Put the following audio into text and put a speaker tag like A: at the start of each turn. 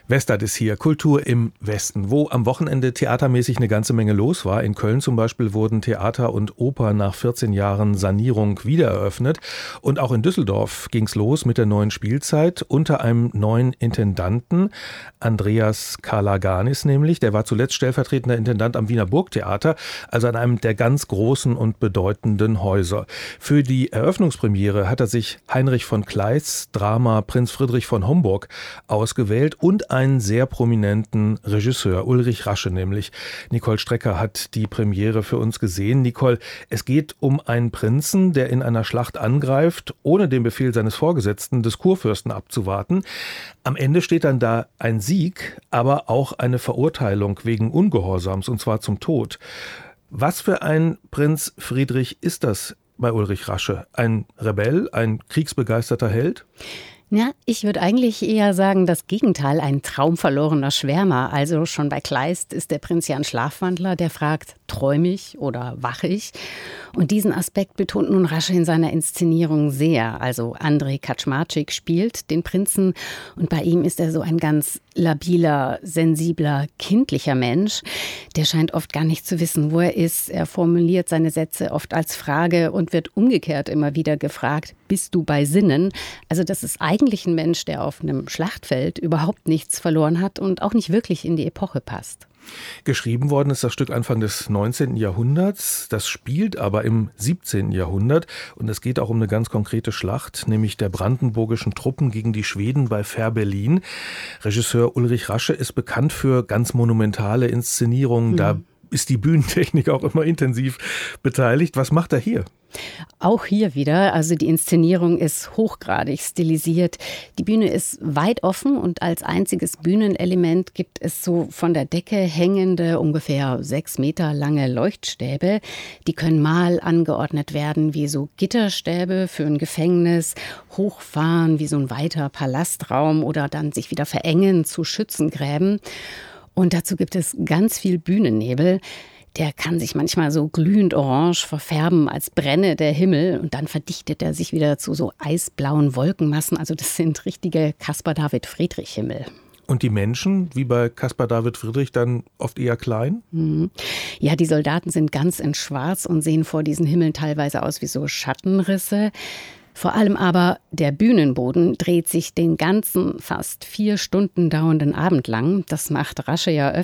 A: Westart ist hier, Kultur im Westen, wo am Wochenende theatermäßig eine ganze Menge los war. In Köln zum Beispiel wurden Theater und Oper nach 14 Jahren Sanierung wiedereröffnet. Und auch in Düsseldorf ging's los mit der neuen Spielzeit unter einem neuen Intendanten, Andreas Kalaganis nämlich. Der war zuletzt stellvertretender Intendant am Wiener Burgtheater, also an einem der ganz großen und bedeutenden Häuser. Für die Eröffnungspremiere hat er sich Heinrich von Kleist Drama Prinz Friedrich von Homburg ausgewählt und einen sehr prominenten Regisseur, Ulrich Rasche nämlich. Nicole Strecker hat die Premiere für uns gesehen. Nicole, es geht um einen Prinzen, der in einer Schlacht angreift, ohne den Befehl seines Vorgesetzten, des Kurfürsten, abzuwarten. Am Ende steht dann da ein Sieg, aber auch eine Verurteilung wegen Ungehorsams, und zwar zum Tod. Was für ein Prinz Friedrich ist das bei Ulrich Rasche? Ein Rebell, ein kriegsbegeisterter Held?
B: Ja, ich würde eigentlich eher sagen, das Gegenteil, ein traumverlorener Schwärmer. Also schon bei Kleist ist der Prinz ja ein Schlafwandler, der fragt, träume ich oder wache ich? Und diesen Aspekt betont nun Rasche in seiner Inszenierung sehr. Also Andrej Kaczmarczyk spielt den Prinzen und bei ihm ist er so ein ganz labiler, sensibler, kindlicher Mensch. Der scheint oft gar nicht zu wissen, wo er ist. Er formuliert seine Sätze oft als Frage und wird umgekehrt immer wieder gefragt, bist du bei Sinnen? Also das ist eigentlich ein Mensch, der auf einem Schlachtfeld überhaupt nichts verloren hat und auch nicht wirklich in die Epoche passt.
A: Geschrieben worden ist das Stück Anfang des 19. Jahrhunderts. Das spielt aber im 17. Jahrhundert. Und es geht auch um eine ganz konkrete Schlacht, nämlich der brandenburgischen Truppen gegen die Schweden bei Fehrbellin. Regisseur Ulrich Rasche ist bekannt für ganz monumentale Inszenierungen. Da ist die Bühnentechnik auch immer intensiv beteiligt. Was macht er hier?
B: Auch hier wieder, also die Inszenierung ist hochgradig stilisiert. Die Bühne ist weit offen und als einziges Bühnenelement gibt es so von der Decke hängende, ungefähr 6 Meter lange Leuchtstäbe. Die können mal angeordnet werden wie so Gitterstäbe für ein Gefängnis, hochfahren wie so ein weiter Palastraum oder dann sich wieder verengen zu Schützengräben. Und dazu gibt es ganz viel Bühnennebel. Der kann sich manchmal so glühend orange verfärben, als brenne der Himmel. Und dann verdichtet er sich wieder zu so eisblauen Wolkenmassen. Also das sind richtige Caspar-David-Friedrich-Himmel.
A: Und die Menschen, wie bei Caspar David Friedrich, dann oft eher klein?
B: Ja, die Soldaten sind ganz in Schwarz und sehen vor diesen Himmeln teilweise aus wie so Schattenrisse. Vor allem aber der Bühnenboden dreht sich den ganzen fast 4 Stunden dauernden Abend lang. Das macht Rasche ja